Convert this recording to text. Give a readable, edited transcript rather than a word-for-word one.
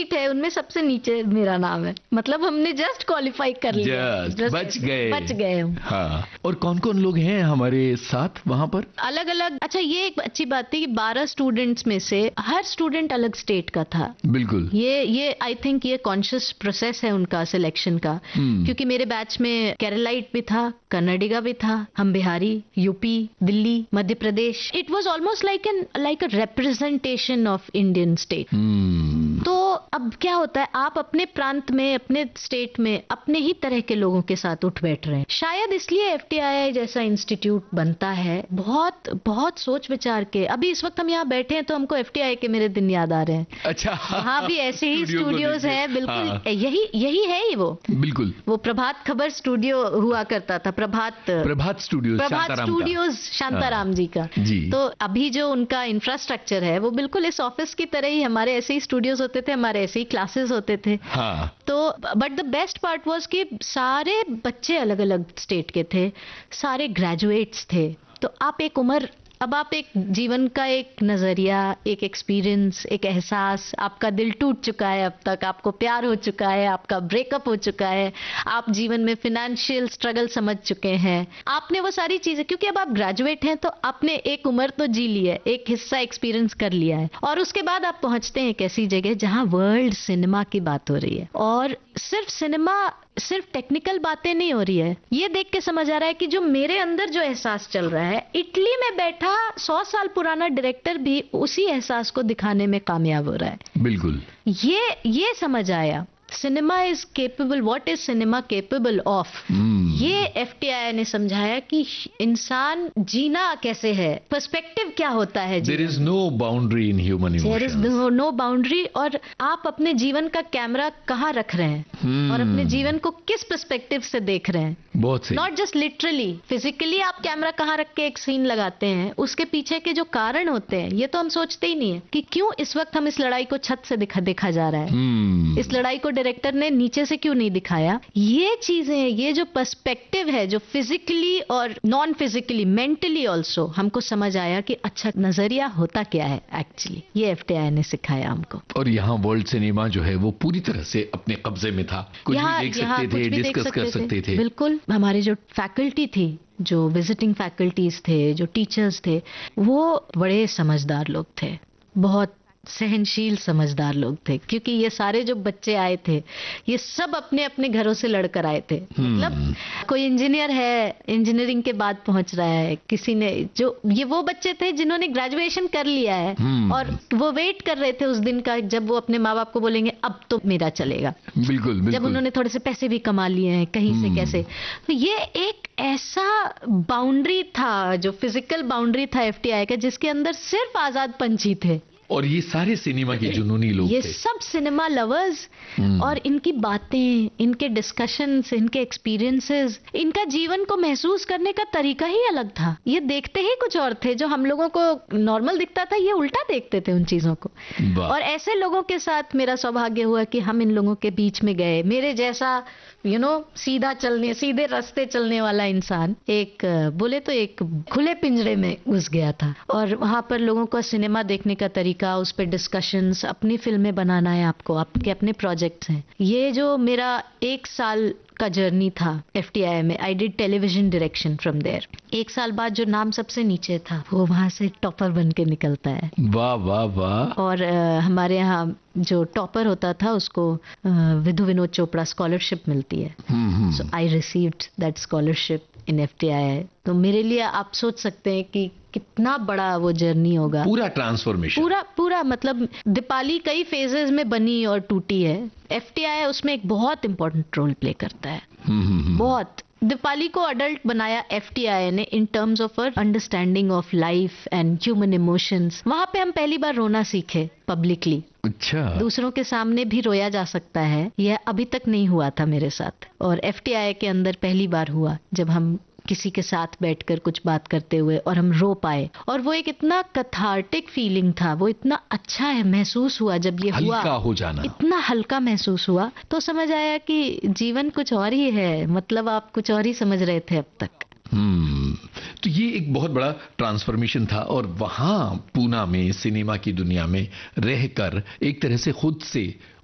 Seat है उनमें सबसे नीचे मेरा नाम है, मतलब हमने जस्ट क्वालिफाई कर लिया, बच गए हम। हाँ, और कौन कौन लोग हैं हमारे साथ वहाँ पर? अलग अलग, अच्छा ये एक अच्छी बात थी कि 12 स्टूडेंट्स में से हर स्टूडेंट अलग स्टेट का था। बिल्कुल, ये आई थिंक ये कॉन्शियस प्रोसेस है उनका सिलेक्शन का, क्योंकि मेरे बैच में केरलाइट भी था, कर्नाटका भी था, हम Bihari, UP, Delhi, Madhya Pradesh. It was almost like a representation of Indian state. तो अब क्या होता है, आप अपने प्रांत में, अपने स्टेट में अपने ही तरह के लोगों के साथ उठ बैठ रहे हैं। शायद इसलिए एफटीआई जैसा इंस्टीट्यूट बनता है, बहुत बहुत सोच विचार के। अभी इस वक्त हम यहाँ बैठे हैं तो हमको एफटीआई के मेरे दिन याद आ रहे हैं। अच्छा, वहाँ भी ऐसे ही स्टूडियोज हैं, बिल्कुल। हाँ। यही है ही वो, बिल्कुल वो प्रभात खबर स्टूडियो हुआ करता था, प्रभात स्टूडियोज शांताराम जी का जी। तो अभी जो उनका इंफ्रास्ट्रक्चर है वो बिल्कुल इस ऑफिस की तरह ही, हमारे ऐसे ही स्टूडियोज होते थे, हमारे ऐसे ही क्लासेस होते थे। हाँ। तो but the best part was कि सारे बच्चे अलग अलग स्टेट के थे, सारे ग्रेजुएट्स थे। तो आप एक उम्र, अब आप एक जीवन का एक नजरिया, एक एक्सपीरियंस, एक एहसास, आपका दिल टूट चुका है, अब तक आपको प्यार हो चुका है, आपका ब्रेकअप हो चुका है, आप जीवन में फाइनेंशियल स्ट्रगल समझ चुके हैं, आपने वो सारी चीजें, क्योंकि अब आप ग्रेजुएट हैं तो आपने एक उम्र तो जी ली है, एक हिस्सा एक्सपीरियंस कर लिया है, और उसके बाद आप पहुंचते हैं एक ऐसी जगह जहां वर्ल्ड सिनेमा की बात हो रही है। और सिर्फ टेक्निकल बातें नहीं हो रही है, ये देख के समझ आ रहा है कि जो मेरे अंदर जो एहसास चल रहा है, इटली में बैठा 100 साल पुराना डायरेक्टर भी उसी एहसास को दिखाने में कामयाब हो रहा है। बिल्कुल, ये समझ आया, cinema is capable, what is cinema capable of. ये एफटीआई ने समझाया कि इंसान जीना कैसे है, पर्सपेक्टिव क्या होता है। There is no boundary in human emotions, there is no boundary, और आप अपने जीवन का कैमरा कहाँ रख रहे हैं और अपने जीवन को किस पर्सपेक्टिव से देख रहे हैं। बहुत सही, नॉट जस्ट लिटरली, फिजिकली आप कैमरा कहाँ रख के एक सीन लगाते हैं, उसके पीछे के जो कारण होते हैं ये तो हम सोचते ही नहीं है कि क्यों इस वक्त हम इस लड़ाई को छत से देखा जा रहा है, इस लड़ाई को डायरेक्टर ने नीचे से क्यों नहीं दिखाया। ये चीजें, ये जो पर्सपेक्टिव है, जो फिजिकली और नॉन फिजिकली, मेंटली ऑल्सो हमको समझ आया कि अच्छा नजरिया होता क्या है एक्चुअली, ये एफटीआई ने सिखाया हमको। और यहाँ वर्ल्ड सिनेमा जो है वो पूरी तरह से अपने कब्जे में था, कुछ भी देख सकते थे, डिस्कस कर सकते थे। बिल्कुल, हमारे जो फैकल्टी थी, जो विजिटिंग फैकल्टीज थे, जो टीचर्स थे, वो बड़े समझदार लोग थे, बहुत सहनशील समझदार लोग थे, क्योंकि ये सारे जो बच्चे आए थे ये सब अपने अपने घरों से लड़कर आए थे। मतलब कोई इंजीनियर है, इंजीनियरिंग के बाद पहुंच रहा है, किसी ने, जो ये वो बच्चे थे जिन्होंने ग्रेजुएशन कर लिया है और वो वेट कर रहे थे उस दिन का जब वो अपने माँ बाप को बोलेंगे अब तो मेरा चलेगा। बिल्कुल, जब उन्होंने थोड़े से पैसे भी कमा लिए हैं कहीं से कैसे। तो ये एक ऐसा बाउंड्री था, जो फिजिकल बाउंड्री था एफटीआई का, जिसके अंदर सिर्फ आजाद पंछी थे। और ये सारे सिनेमा के जुनूनी लोग ये थे, सब सिनेमा लवर्स, और इनकी बातें, इनके डिस्कशंस, इनके एक्सपीरियंसेस, इनका जीवन को महसूस करने का तरीका ही अलग था। ये देखते ही कुछ और थे, जो हम लोगों को नॉर्मल दिखता था ये उल्टा देखते थे उन चीजों को। और ऐसे लोगों के साथ मेरा सौभाग्य हुआ कि हम इन लोगों के बीच में गए। मेरे जैसा सीधे रास्ते चलने वाला इंसान एक बोले तो एक खुले पिंजरे में घुस गया था, और वहां पर लोगों को सिनेमा देखने का तरीका, उस पर डिस्कशंस, अपनी फिल्में बनाना है आपको, आपके अपने प्रोजेक्ट्स हैं। ये जो मेरा 1 साल का जर्नी था एफटीआई में, I did television direction from there. 1 साल बाद जो नाम सबसे नीचे था वो वहां से टॉपर बन के निकलता है। वाह वाह वाह। और हमारे यहाँ जो टॉपर होता था उसको विधु विनोद चोपड़ा स्कॉलरशिप मिलती है। सो I received that scholarship in FTI. तो मेरे लिए आप सोच सकते हैं कि कितना बड़ा वो जर्नी होगा, पूरा ट्रांसफॉर्मेशन, पूरा मतलब दीपाली कई फेजेस में बनी और टूटी है, एफटीआई उसमें एक बहुत इंपॉर्टेंट रोल प्ले करता है। बहुत। दीपाली को अडल्ट बनाया एफटीआई ने in terms of understanding of life and human emotions. वहां पे हम पहली बार रोना सीखे पब्लिकली। अच्छा, दूसरों के सामने भी रोया जा सकता है, यह अभी तक नहीं हुआ था मेरे साथ, और एफटीआई के अंदर पहली बार हुआ जब हम किसी के साथ बैठकर कुछ बात करते हुए और हम रो पाए। और वो एक इतना कैथार्टिक फीलिंग था, वो इतना अच्छा है महसूस हुआ जब ये हुआ, हल्का हो जाना, इतना हल्का महसूस हुआ। तो समझ आया कि जीवन कुछ और ही है, मतलब आप कुछ और ही समझ रहे थे अब तक। तो ये एक बहुत बड़ा ट्रांसफॉर्मेशन था, और वहां पूना में सिनेमा की दुनिया में रहकर एक तरह से खुद से